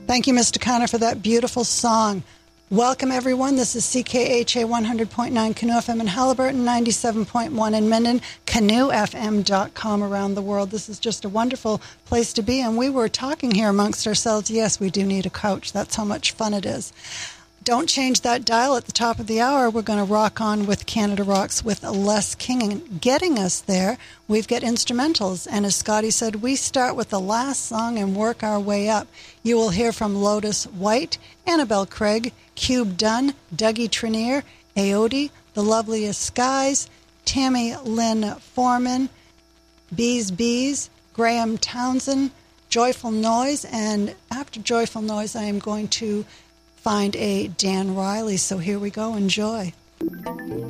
Thank you, Mr. Connor, for that beautiful song. Welcome, everyone. This is CKHA 100.9 Canoe FM in Halliburton, 97.1 in Minden, canoefm.com around the world. This is just a wonderful place to be, and we were talking here amongst ourselves. Yes, we do need a couch. That's how much fun it is. Don't change that dial at the top of the hour. We're going to rock on with Canada Rocks with Les King. And getting us there, we've got instrumentals. And as Scotty said, we start with the last song and work our way up. You will hear from Lotus White, Annabelle Craig, Cube Dunn, Dougie Trenier, Aote, The Loveliest Skies, Tammy Lynn Foreman, Bees, Graham Townsend, Joyful Noise. And after Joyful Noise, I am going to find a Dan Riley. So here we go. Enjoy.